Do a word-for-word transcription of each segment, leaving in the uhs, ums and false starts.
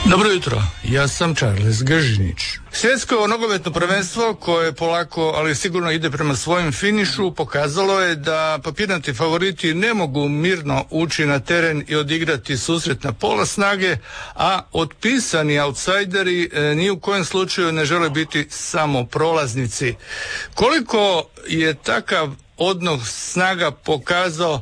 Dobro jutro, ja sam Charles Gržinić. Svjetsko nogometno prvenstvo koje polako, ali sigurno ide prema svojem finišu, pokazalo je da papirnati favoriti ne mogu mirno ući na teren i odigrati susret na pola snage, a otpisani outsideri e, ni u kojem slučaju ne žele biti samo prolaznici. Koliko je takav odnos snaga pokazao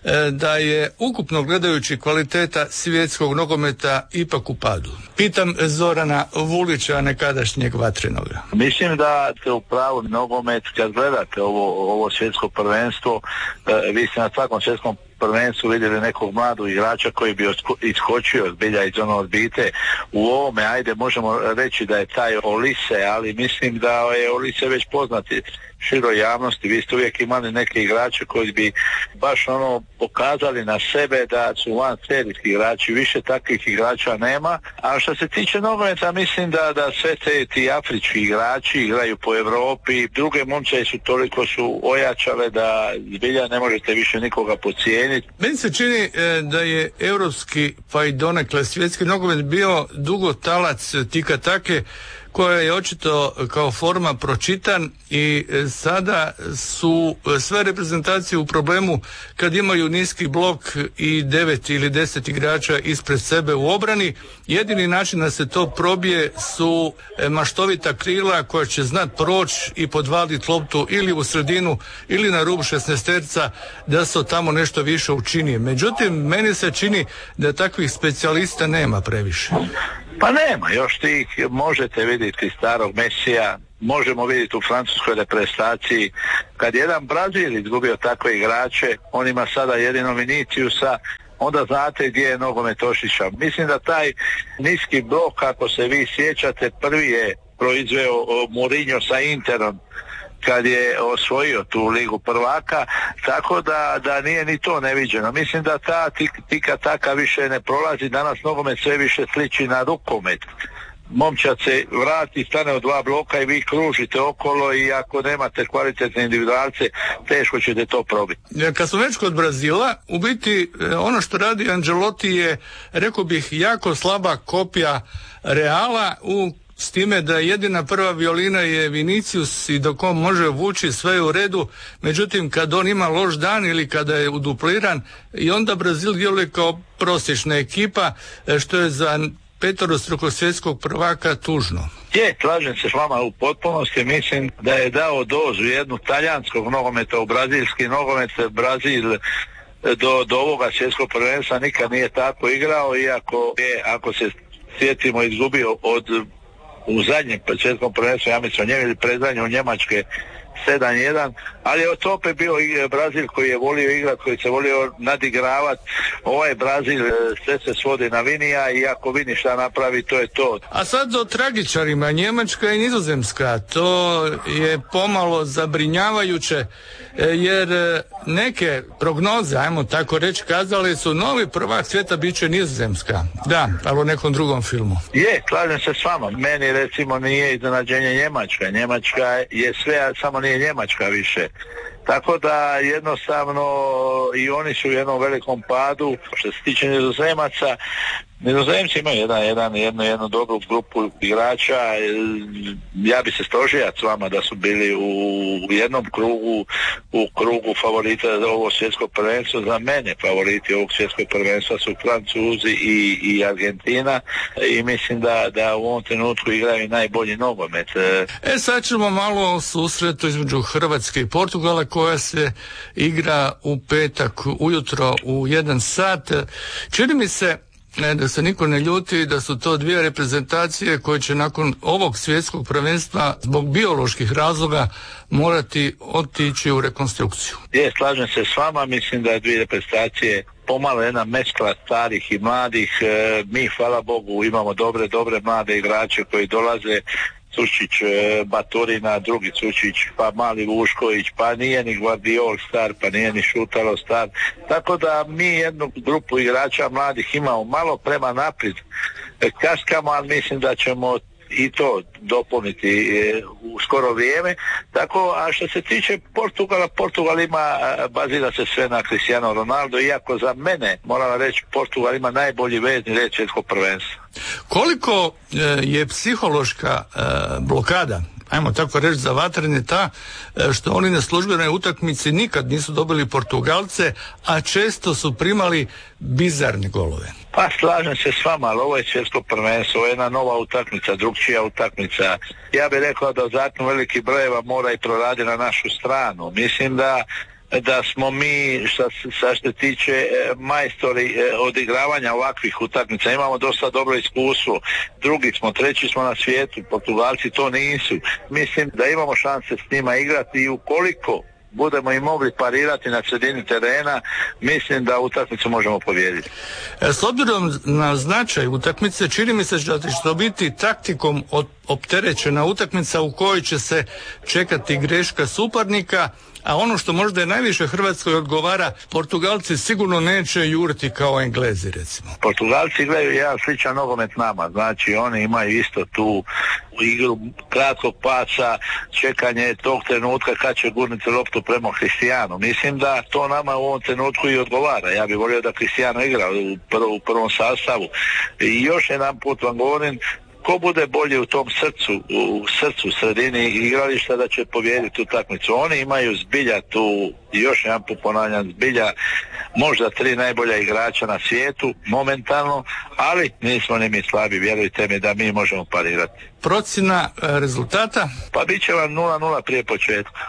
da je ukupno gledajući kvaliteta svjetskog nogometa ipak u padu? Pitam Zorana Vulića, nekadašnjeg Vatrenoga. Mislim da ste u pravu. Nogomet, kad gledate ovo, ovo svjetsko prvenstvo, vi ste na svakom svjetskom prvenstvu vidjeli nekog mladog igrača koji bi iskočio zbilja iz ono odbite. U ovome, ajde, možemo reći da je taj Olise, ali mislim da je Olise već poznati široj javnosti. Vi ste uvijek imali neke igrače koji bi baš ono pokazali na sebe da su van serijski igrači, više takvih igrača nema. A što se tiče nogometa, mislim da, da sve te ti afrički igrači igraju po Europi, druge momčaje su toliko su ojačale da zbilja ne možete više nikoga podcijeniti. Meni se čini e, da je europski pa i donekle svjetski nogomet bio dugo talac tika take koja je očito kao forma pročitan i sada su sve reprezentacije u problemu kad imaju niski blok i devet ili deset igrača ispred sebe u obrani. Jedini način da se to probije su maštovita krila koja će znat proći i podvaliti loptu ili u sredinu ili na rub šesnaesterca da se tamo nešto više učini. Međutim, meni se čini da takvih specijalista nema previše. Pa nema, još tih možete vidjeti starog Mesija, možemo vidjeti u francuskoj reprezentaciji. Kad jedan Brazil izgubio takve igrače, on ima sada jedino Viniciusa, onda znate gdje je nogomet otišao. Mislim da taj niski blok, ako se vi sjećate, prvi je proizveo Mourinho sa Interom kad je osvojio tu ligu prvaka, tako da, da nije ni to neviđeno. Mislim da ta tika taka više ne prolazi, danas nogomet sve više sliči na rukomet. Momčad se vrati, stane od dva bloka i vi kružite okolo i ako nemate kvalitetne individualce, teško ćete to probiti. Kad smo već kod Brazila, u biti ono što radi Ancelotti je, rekao bih, jako slaba kopija Reala, u s time da jedina prva violina je Vinicius i dok on može vući sve je u redu, međutim kad on ima loš dan ili kada je udupliran i onda Brazil djeluje kao prosječna ekipa, što je za peterostrukog svjetskog prvaka tužno. Je, slažem se s vama u potpunosti, mislim da je dao dozu jednu talijanskog nogometa u brazilski nogomet. Brazil do, do ovoga svjetskog prvenstva nikad nije tako igrao, iako je, ako se sjetimo, izgubio od u zadnjem svjetskom prvenstvu, ja mislim, njemi predzadnje u Njemačke sedam jedan, ali je to opet bio Brazil koji je volio igrati, koji se volio nadigravati. Ovaj Brazil sve se svodi na Vinija i ako Vini šta napravi, to je to. A sad o tragičarima, Njemačka i Nizozemska, to je pomalo zabrinjavajuće, jer neke prognoze, ajmo tako reći, kazali su novi prvak svijeta bit će Nizozemska. Da, ali u nekom drugom filmu. Je, slažem se s vama. Meni recimo nije iznenađenje Njemačka. Njemačka je sve, a samo nije Njemačka više. Tako da jednostavno i oni su u jednom velikom padu. Što se tiče Nizozemaca, Nizozemci imaju jedan, jedan, jednu, jednu dobru grupu igrača. Ja bi se složio s vama da su bili u jednom krugu, u krugu favorita za ovo svjetsko prvenstvo. Za mene favoriti ovog svjetskog prvenstva su Francuzi i, i Argentina i mislim da, da u ovom trenutku igraju najbolji nogomet. E sad ćemo malo o susretu između Hrvatske i Portugala koja se igra u petak ujutro u jedan sat. Čini mi se Ne, da se niko ne ljuti, da su to dvije reprezentacije koje će nakon ovog svjetskog prvenstva zbog bioloških razloga morati otići u rekonstrukciju. Je, slažem se s vama, mislim da je dvije reprezentacije pomalo jedna meskla starih i mladih. E, mi, hvala Bogu, imamo dobre, dobre mlade igrače koji dolaze. Sučić, Baturina, drugi Sučić, pa mali Vušković, pa nije ni Guardiol star, pa nije ni Šutalo star. Tako da mi jednu grupu igrača mladih imamo malo prema naprijed. Kaskamo, ali mislim da ćemo i to dopuniti u skoro vrijeme. Tako, a što se tiče Portugala, Portugal ima, bazira se sve na Cristiano Ronaldo, iako za mene, moram reći, Portugal ima najbolji vezni red svjetskog prvenstva. Koliko je psihološka blokada, ajmo tako reći, za Vatrene ta što oni na službenoj utakmici nikad nisu dobili Portugalce, a često su primali bizarne golove? Pa slažem se s vama, ali ovo je svjetsko prvenstvo, ovo je jedna nova utakmica, drugčija utakmica. Ja bih rekao da zakon veliki brojeva mora i proradi na našu stranu. Mislim da da smo mi, šta, šta se tiče majstori odigravanja ovakvih utakmica, imamo dosta dobro iskustvo, drugi smo, treći smo na svijetu, Portugalci to nisu. Mislim da imamo šanse s njima igrati i ukoliko budemo i mogli parirati na sredini terena, mislim da utakmicu možemo pobijediti. S obzirom na značaj utakmice, čini mi se da će to biti taktikom opterećena utakmica u kojoj će se čekati greška suparnika, a ono što možda je najviše Hrvatskoj odgovara, Portugalci sigurno neće juriti kao Englezi, recimo. Portugalci igraju jedan sličan nogomet nama, znači oni imaju isto tu igru kratkog paca, čekanje tog trenutka kad će gurniti loptu prema Kristijanu. Mislim da to nama u ovom trenutku i odgovara. Ja bih volio da Kristijano igra u, prv, u prvom sastavu. I još jedan put vam govorim, ko bude bolji u tom srcu, u srcu, sredini igrališta, da će pobijediti utakmicu. Oni imaju zbilja tu, još jedan put ponavljam, zbilja možda tri najbolja igrača na svijetu momentalno, ali nismo ni mi slabi, vjerujte mi da mi možemo parirati. Procjena rezultata? Pa bit će vam nula nula prije početka.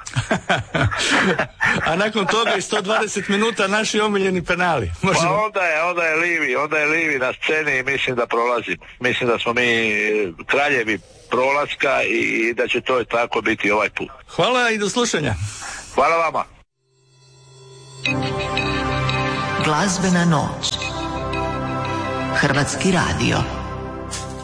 A nakon toga i sto dvadeset minuta naši omiljeni penali. Možemo... Pa onda je, onda je Livi, onda je Livi na sceni i mislim da prolazi. Mislim da smo mi kraljevi prolaska i da će to tako biti ovaj put. Hvala i do slušanja. Hvala vama. Glazbena noć. Hrvatski radio.